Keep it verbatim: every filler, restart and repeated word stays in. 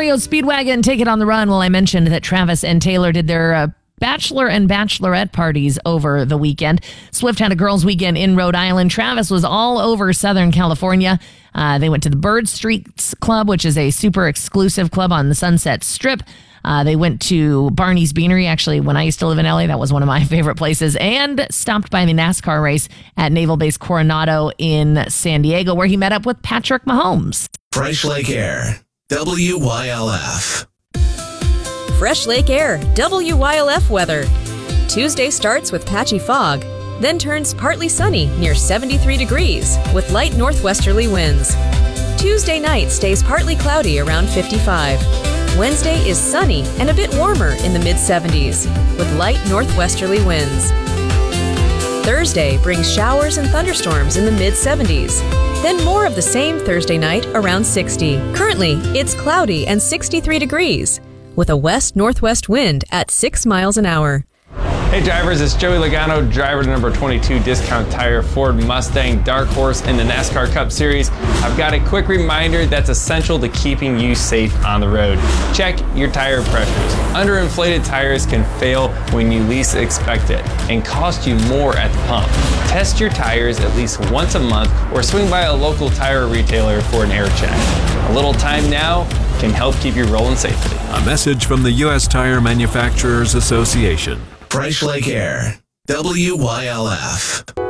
R E O Speedwagon, Take It on the Run. Well, I mentioned that Travis and Taylor did their uh, bachelor and bachelorette parties over the weekend. Swift had a girls' weekend in Rhode Island. Travis was all over Southern California. Uh, they went to the Bird Streets Club, which is a super exclusive club on the Sunset Strip. Uh, they went to Barney's Beanery. Actually, when I used to live in L A, that was one of my favorite places. And stopped by the NASCAR race at Naval Base Coronado in San Diego, where he met up with Patrick Mahomes. Fresh Lake Air, W Y L F. Fresh Lake Air, W Y L F weather. Tuesday starts with patchy fog, then turns partly sunny near seventy-three degrees with light northwesterly winds. Tuesday night stays partly cloudy around fifty-five. Wednesday is sunny and a bit warmer in the mid seventies with light northwesterly winds. Thursday brings showers and thunderstorms in the mid seventies. Then more of the same Thursday night around sixty. Currently, it's cloudy and sixty-three degrees with a west-northwest wind at six miles an hour. Hey drivers, it's Joey Logano, driver to number twenty-two Discount Tire Ford Mustang Dark Horse in the NASCAR Cup Series. I've got a quick reminder that's essential to keeping you safe on the road. Check your tire pressures. Underinflated tires can fail when you least expect it and cost you more at the pump. Test your tires at least once a month or swing by a local tire retailer for an air check. A little time now can help keep you rolling safely. A message from the U S Tire Manufacturers Association. Fresh Lake Air, W Y L F.